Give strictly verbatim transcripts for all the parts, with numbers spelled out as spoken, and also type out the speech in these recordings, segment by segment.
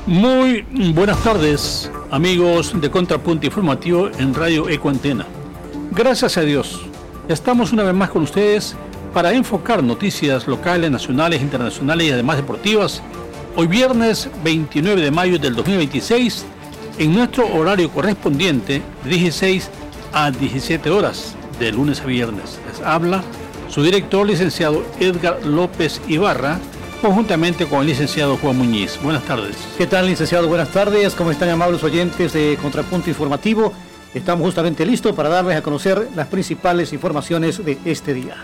Muy buenas tardes, amigos de Contrapunto Informativo en Radio Ecuantena. Gracias a Dios, estamos una vez más con ustedes para enfocar noticias locales, nacionales, internacionales y además deportivas. Hoy viernes veintinueve de mayo del dos mil veintiséis, en nuestro horario correspondiente de dieciséis a diecisiete horas, de lunes a viernes. Les habla su director, licenciado Edgar López Ibarra, conjuntamente con el licenciado Juan Muñiz. Buenas tardes. ¿Qué tal, licenciado? Buenas tardes. ¿Cómo están, amables oyentes de Contrapunto Informativo? Estamos justamente listos para darles a conocer las principales informaciones de este día.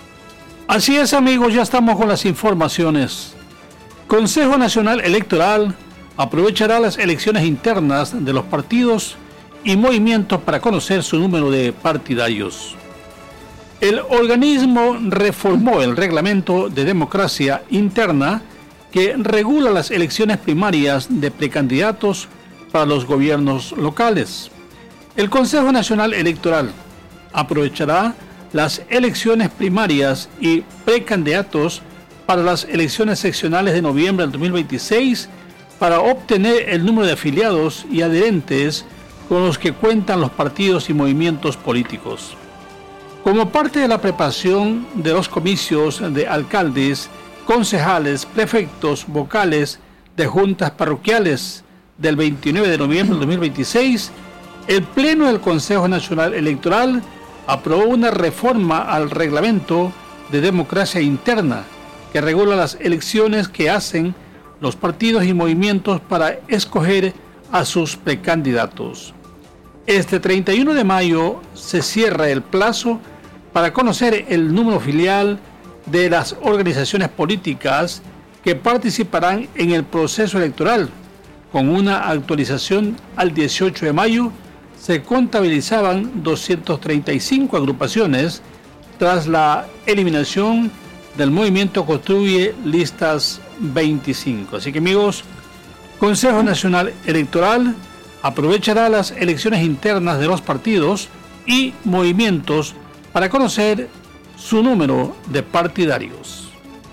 Así es, amigos, ya estamos con las informaciones. Consejo Nacional Electoral aprovechará las elecciones internas de los partidos y movimientos para conocer su número de partidarios. El organismo reformó el reglamento de democracia interna que regula las elecciones primarias de precandidatos para los gobiernos locales. El Consejo Nacional Electoral aprovechará las elecciones primarias y precandidatos para las elecciones seccionales de noviembre del dos mil veintiséis para obtener el número de afiliados y adherentes con los que cuentan los partidos y movimientos políticos. Como parte de la preparación de los comicios de alcaldes, concejales, prefectos, vocales de juntas parroquiales del veintinueve de noviembre del dos mil veintiséis, el Pleno del Consejo Nacional Electoral aprobó una reforma al reglamento de democracia interna que regula las elecciones que hacen los partidos y movimientos para escoger a sus precandidatos. Este treinta y uno de mayo se cierra el plazo para conocer el número filial de las organizaciones políticas que participarán en el proceso electoral. Con una actualización al dieciocho de mayo, se contabilizaban doscientas treinta y cinco agrupaciones tras la eliminación del movimiento Construye Listas veinticinco. Así que, amigos, Consejo Nacional Electoral aprovechará las elecciones internas de los partidos y movimientos para conocer su número de partidarios.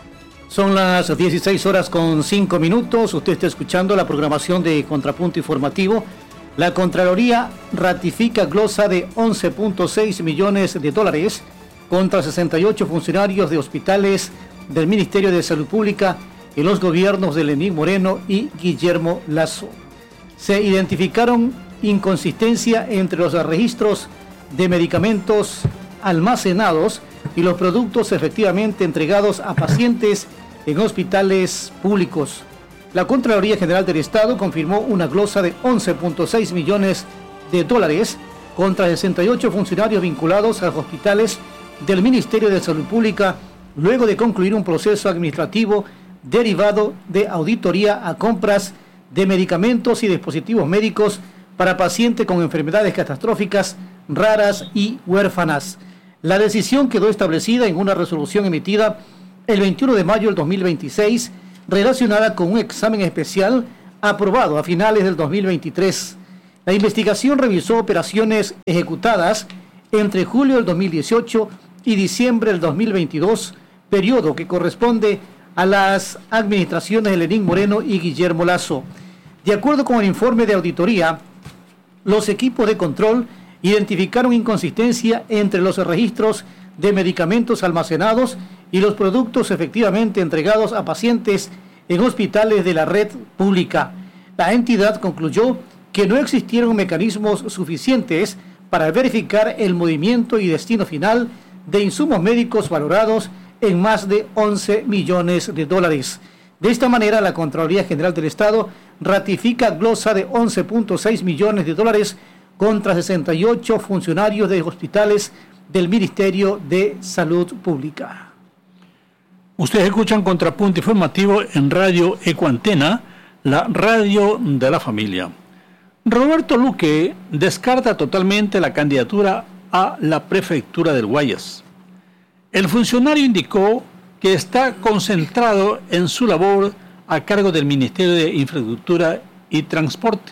Son las dieciséis horas con cinco minutos. Usted está escuchando la programación de Contrapunto Informativo. La Contraloría ratifica glosa de once punto seis millones de dólares contra sesenta y ocho funcionarios de hospitales del Ministerio de Salud Pública en los gobiernos de Lenín Moreno y Guillermo Lasso. Se identificaron inconsistencias entre los registros de medicamentos almacenados y los productos efectivamente entregados a pacientes en hospitales públicos. La Contraloría General del Estado confirmó una glosa de once punto seis millones de dólares contra sesenta y ocho funcionarios vinculados a los hospitales del Ministerio de Salud Pública luego de concluir un proceso administrativo derivado de auditoría a compras de medicamentos y dispositivos médicos para pacientes con enfermedades catastróficas, raras y huérfanas. La decisión quedó establecida en una resolución emitida el veintiuno de mayo del dos mil veintiséis relacionada con un examen especial aprobado a finales del dos mil veintitrés. La investigación revisó operaciones ejecutadas entre julio del dos mil dieciocho y diciembre del dos mil veintidós, periodo que corresponde a las administraciones de Lenín Moreno y Guillermo Lasso. De acuerdo con el informe de auditoría, los equipos de control identificaron inconsistencia entre los registros de medicamentos almacenados y los productos efectivamente entregados a pacientes en hospitales de la red pública. La entidad concluyó que no existieron mecanismos suficientes para verificar el movimiento y destino final de insumos médicos valorados en más de once millones de dólares. De esta manera, la Contraloría General del Estado ratifica glosa de once punto seis millones de dólares contra sesenta y ocho funcionarios de hospitales del Ministerio de Salud Pública. Ustedes escuchan Contrapunto Informativo en Radio Ecuantena, la radio de la familia. Roberto Luque descarta totalmente la candidatura a la prefectura del Guayas. El funcionario indicó que está concentrado en su labor a cargo del Ministerio de Infraestructura y Transporte.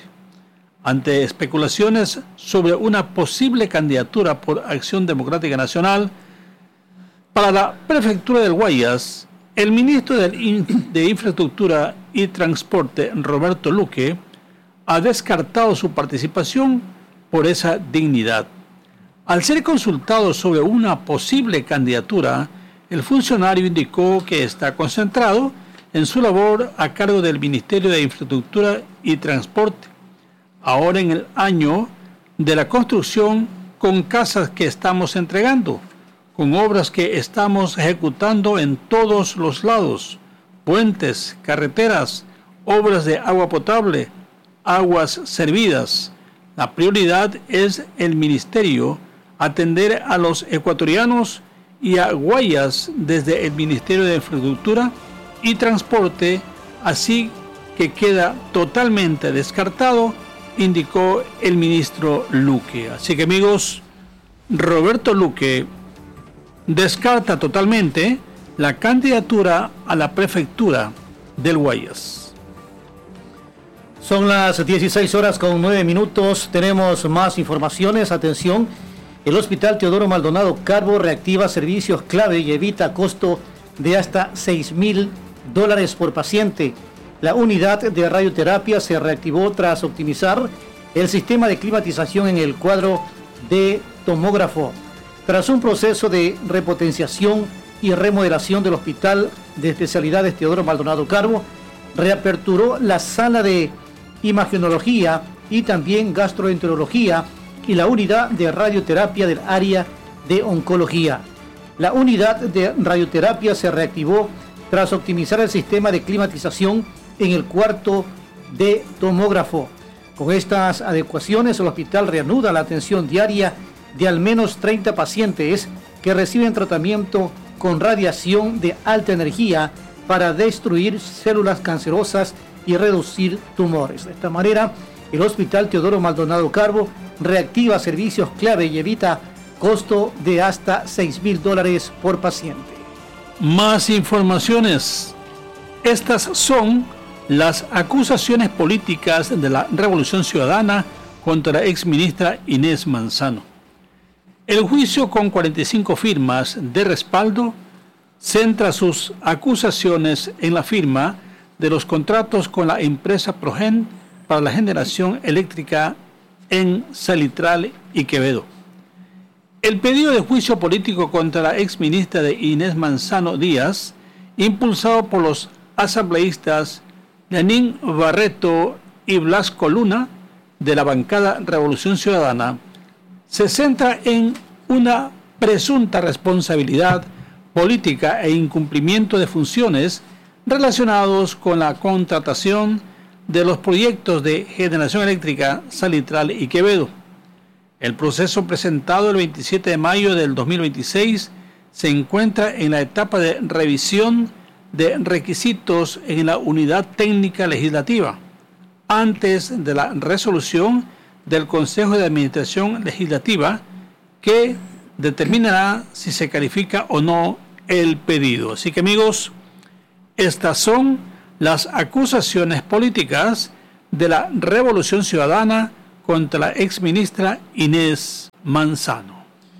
Ante especulaciones sobre una posible candidatura por Acción Democrática Nacional para la prefectura del Guayas, El ministro de Infraestructura y Transporte, Roberto Luque, ha descartado su participación por esa dignidad. Al ser consultado sobre una posible candidatura, el funcionario indicó que está concentrado en su labor a cargo del Ministerio de Infraestructura y Transporte, ahora en el año de la construcción, con casas que estamos entregando, con obras que estamos ejecutando en todos los lados, puentes, carreteras, obras de agua potable, aguas servidas. La prioridad es el ministerio atender a los ecuatorianos y a Guayas desde el Ministerio de Infraestructura y Transporte, así que queda totalmente descartado, indicó el ministro Luque. Así que, amigos, Roberto Luque descarta totalmente la candidatura a la prefectura del Guayas. Son las dieciséis horas con nueve minutos. Tenemos más informaciones. Atención, el Hospital Teodoro Maldonado Carbo reactiva servicios clave y evita costo de hasta seis mil dólares por paciente. La unidad de radioterapia se reactivó tras optimizar el sistema de climatización en el cuadro de tomógrafo. Tras un proceso de repotenciación y remodelación del Hospital de Especialidades Teodoro Maldonado Carbo, reaperturó la sala de imagenología y también gastroenterología y la unidad de radioterapia del área de oncología. La unidad de radioterapia se reactivó tras optimizar el sistema de climatización en el cuarto de tomógrafo. Con estas adecuaciones, el hospital reanuda la atención diaria de al menos treinta pacientes que reciben tratamiento con radiación de alta energía para destruir células cancerosas y reducir tumores. De esta manera, el Hospital Teodoro Maldonado Carbo reactiva servicios clave y evita costo de hasta seis mil dólares por paciente. Más informaciones. Estas son las acusaciones políticas de la Revolución Ciudadana contra la exministra Inés Manzano. El juicio, con cuarenta y cinco firmas de respaldo, centra sus acusaciones en la firma de los contratos con la empresa Progen para la generación eléctrica en Salitral y Quevedo. El pedido de juicio político contra la exministra de Inés Manzano Díaz, impulsado por los asambleístas Lenín Barreto y Blasco Luna de la bancada Revolución Ciudadana, se centra en una presunta responsabilidad política e incumplimiento de funciones relacionados con la contratación de los proyectos de generación eléctrica Salitral y Quevedo. El proceso, presentado el veintisiete de mayo del dos mil veintiséis, se encuentra en la etapa de revisión de requisitos en la Unidad Técnica Legislativa, antes de la resolución del Consejo de Administración Legislativa, que determinará si se califica o no el pedido. Así que, amigos, estas son las acusaciones políticas de la Revolución Ciudadana contra la exministra Inés Manzano.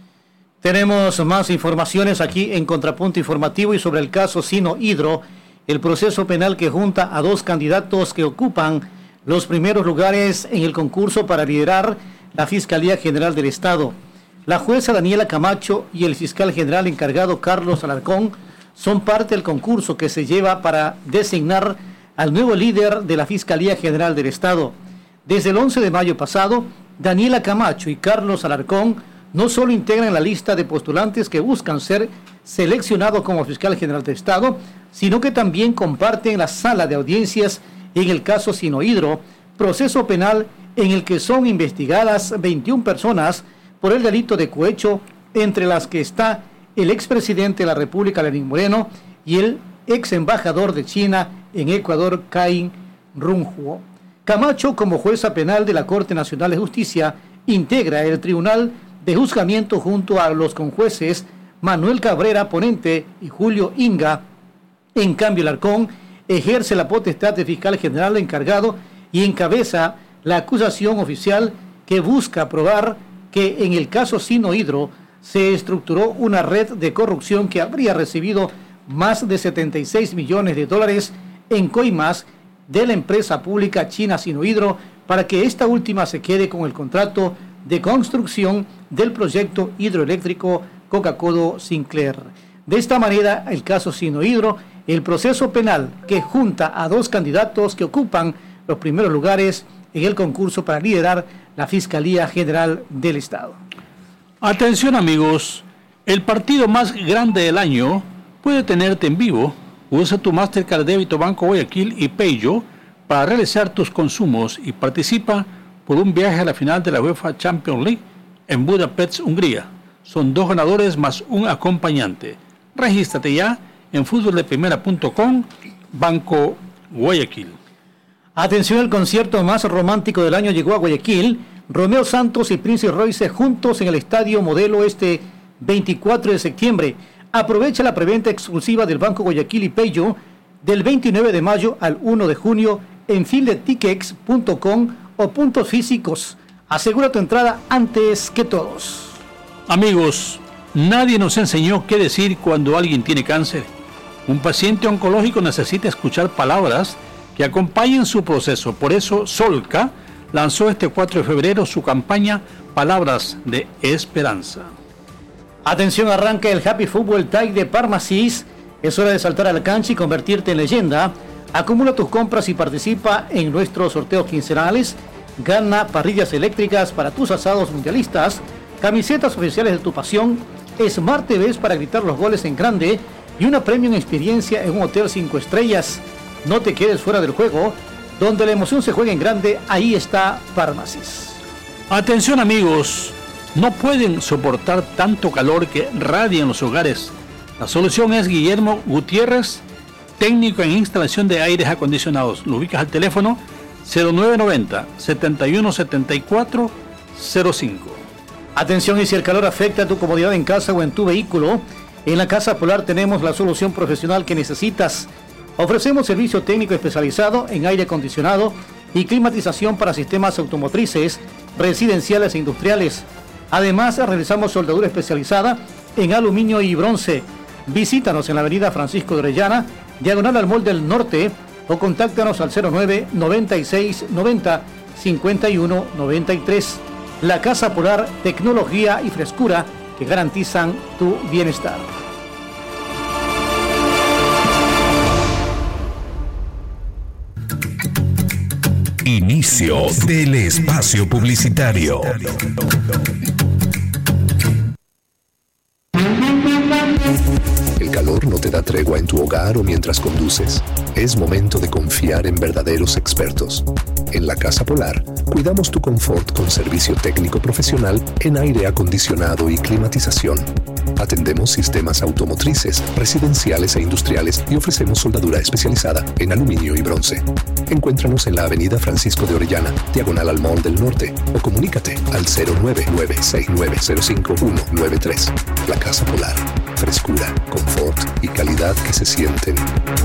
Tenemos más informaciones aquí en Contrapunto Informativo y sobre el caso Sino Hidro, el proceso penal que junta a dos candidatos que ocupan los primeros lugares en el concurso para liderar la Fiscalía General del Estado. La jueza Daniela Camacho y el fiscal general encargado Carlos Alarcón son parte del concurso que se lleva para designar al nuevo líder de la Fiscalía General del Estado. Desde el once de mayo pasado, Daniela Camacho y Carlos Alarcón no solo integran la lista de postulantes que buscan ser seleccionados como fiscal general del Estado, sino que también comparten la sala de audiencias en el caso Sino Hidro, proceso penal en el que son investigadas veintiuna personas por el delito de cohecho, entre las que está el expresidente de la República, Lenín Moreno, y el ex embajador de China en Ecuador, Caín Runhuo. Camacho, como jueza penal de la Corte Nacional de Justicia, integra el Tribunal de Juzgamiento junto a los conjueces Manuel Cabrera, ponente, y Julio Inga. En cambio, Alarcón ejerce la potestad de fiscal general encargado y encabeza la acusación oficial que busca probar que en el caso Sino Hidro se estructuró una red de corrupción que habría recibido más de setenta y seis millones de dólares en coimas de la empresa pública china Sinohydro para que esta última se quede con el contrato de construcción del proyecto hidroeléctrico Coca-Codo Sinclair. De esta manera, el caso Sinohydro, el proceso penal que junta a dos candidatos que ocupan los primeros lugares en el concurso para liderar la Fiscalía General del Estado. Atención amigos, el partido más grande del año puede tenerte en vivo. Usa tu Mastercard Débito Banco Guayaquil y Payo para realizar tus consumos y participa por un viaje a la final de la UEFA Champions League en Budapest, Hungría. Son dos ganadores más un acompañante. Regístrate ya en fútbol de primera punto com, Banco Guayaquil. Atención, el concierto más romántico del año llegó a Guayaquil. Romeo Santos y Prince Royce juntos en el Estadio Modelo este veinticuatro de septiembre. Aprovecha la preventa exclusiva del Banco Guayaquil y Payo del veintinueve de mayo al uno de junio en fieldetickets punto com o puntos físicos. Asegura tu entrada antes que todos. Amigos, nadie nos enseñó qué decir cuando alguien tiene cáncer. Un paciente oncológico necesita escuchar palabras que acompañen su proceso. Por eso Solca lanzó este cuatro de febrero su campaña Palabras de Esperanza. Atención, arranca el Happy Football Tag de Parmasis. Es hora de saltar a la cancha y convertirte en leyenda. Acumula tus compras y participa en nuestros sorteos quincenales. Gana parrillas eléctricas para tus asados mundialistas, camisetas oficiales de tu pasión, Smart T Vs para gritar los goles en grande y una premium experiencia en un hotel cinco estrellas. No te quedes fuera del juego. Donde la emoción se juega en grande, ahí está Parmasis. Atención amigos, no pueden soportar tanto calor que radia en los hogares. La solución es Guillermo Gutiérrez, técnico en instalación de aires acondicionados. Lo ubicas al teléfono cero nueve noventa, setenta y uno setenta y cuatro cero cinco. Atención, y si el calor afecta tu comodidad en casa o en tu vehículo, en la Casa Polar tenemos la solución profesional que necesitas. Ofrecemos servicio técnico especializado en aire acondicionado y climatización para sistemas automotrices, residenciales e industriales. Además, realizamos soldadura especializada en aluminio y bronce. Visítanos en la avenida Francisco de Orellana, diagonal al Mall del Norte, o contáctanos al cero nueve noventa y seis noventa cincuenta y uno noventa y tres. La Casa Polar, tecnología y frescura que garantizan tu bienestar. Inicio del espacio publicitario. El calor no te da tregua en tu hogar o mientras conduces. Es momento de confiar en verdaderos expertos. En la Casa Polar, cuidamos tu confort con servicio técnico profesional en aire acondicionado y climatización. Atendemos sistemas automotrices, residenciales e industriales y ofrecemos soldadura especializada en aluminio y bronce. Encuéntranos en la avenida Francisco de Orellana, diagonal al Mall del Norte, o comunícate al cero nueve nueve seis nueve cero cinco uno nueve tres. La Casa Polar. Frescura, confort y calidad que se sienten.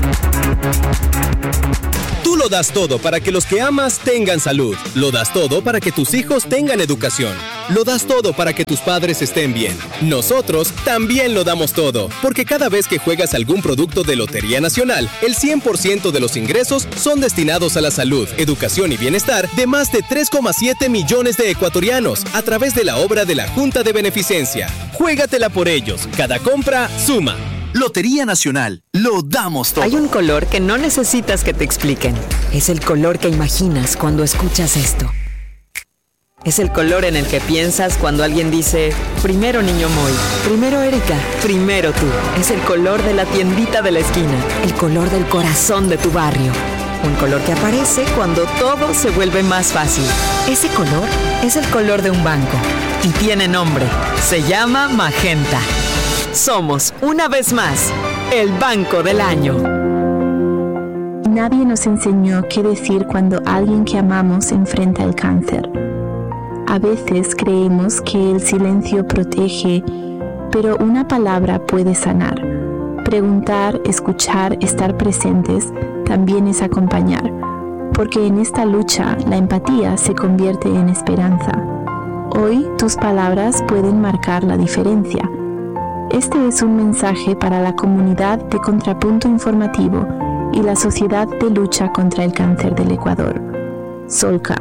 Tú lo das todo para que los que amas tengan salud. Lo das todo para que tus hijos tengan educación. Lo das todo para que tus padres estén bien. Nosotros también lo damos todo, porque cada vez que juegas algún producto de Lotería Nacional, el cien por ciento de los ingresos son destinados a la salud, educación y bienestar de más de tres coma siete millones de ecuatorianos a través de la obra de la Junta de Beneficencia. Juégatela por ellos. Cada compra suma. Lotería Nacional, lo damos todo. Hay un color que no necesitas que te expliquen. Es el color que imaginas cuando escuchas esto. Es el color en el que piensas cuando alguien dice, primero niño Moy, primero Erika, primero tú. Es el color de la tiendita de la esquina, el color del corazón de tu barrio. Un color que aparece cuando todo se vuelve más fácil. Ese color es el color de un banco y tiene nombre. Se llama Magenta. Somos, una vez más, el Banco del Año. Nadie nos enseñó qué decir cuando alguien que amamos enfrenta el cáncer. A veces creemos que el silencio protege, pero una palabra puede sanar. Preguntar, escuchar, estar presentes también es acompañar, porque en esta lucha la empatía se convierte en esperanza. Hoy tus palabras pueden marcar la diferencia. Este es un mensaje para la comunidad de Contrapunto Informativo y la Sociedad de Lucha contra el Cáncer del Ecuador, SOLCA.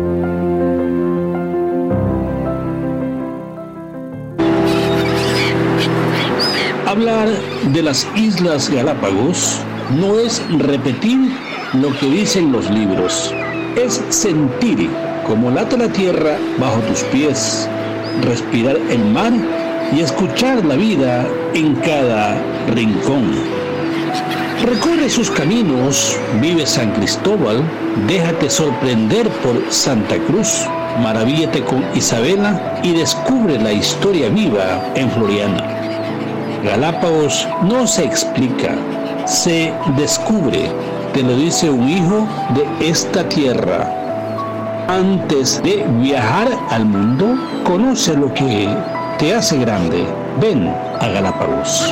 Hablar de las Islas Galápagos no es repetir lo que dicen los libros, es sentir cómo late la tierra bajo tus pies, respirar el mar y escuchar la vida en cada rincón. Recorre sus caminos, vive San Cristóbal, déjate sorprender por Santa Cruz, maravíllate con Isabela y descubre la historia viva en Floriana. Galápagos no se explica, se descubre, te lo dice un hijo de esta tierra. Antes de viajar al mundo, conoce lo que te hace grande. Ven a Galápagos.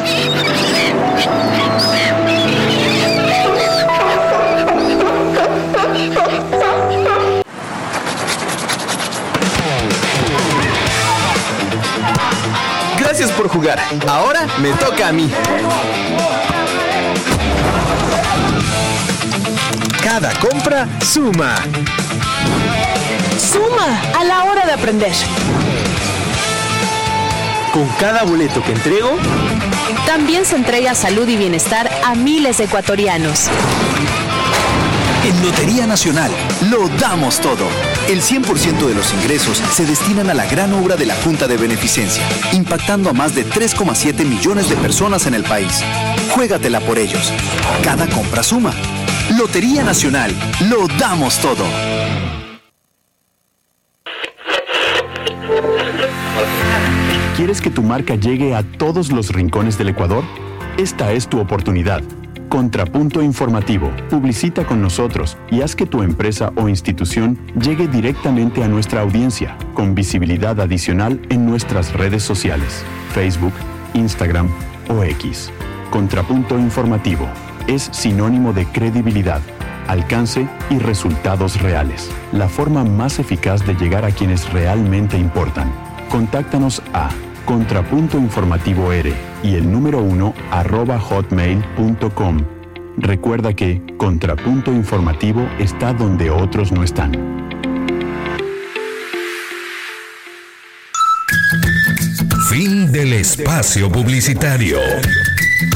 Gracias por jugar. Ahora me toca a mí. Cada compra suma. ¡Suma! A la hora de aprender. Con cada boleto que entrego, también se entrega salud y bienestar a miles de ecuatorianos. En Lotería Nacional lo damos todo. El cien por ciento de los ingresos se destinan a la gran obra de la Junta de Beneficencia, impactando a más de tres coma siete millones de personas en el país. Juégatela por ellos. Cada compra suma. Lotería Nacional, lo damos todo. ¿Quieres que tu marca llegue a todos los rincones del Ecuador? Esta es tu oportunidad. Contrapunto Informativo. Publicita con nosotros y haz que tu empresa o institución llegue directamente a nuestra audiencia, con visibilidad adicional en nuestras redes sociales, Facebook, Instagram o X. Contrapunto Informativo es sinónimo de credibilidad, alcance y resultados reales. La forma más eficaz de llegar a quienes realmente importan. Contáctanos a Contrapunto Informativo R y el número uno arroba hotmail punto com. Recuerda que Contrapunto Informativo está donde otros no están. Fin del espacio publicitario.